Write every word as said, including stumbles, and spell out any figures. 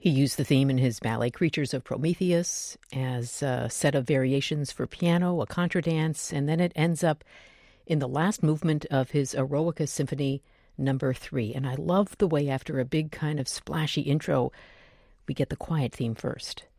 He used the theme in his ballet Creatures of Prometheus as a set of variations for piano, a contradance, and then it ends up in the last movement of his Eroica Symphony number three. And I love the way after a big kind of splashy intro, we get the quiet theme first.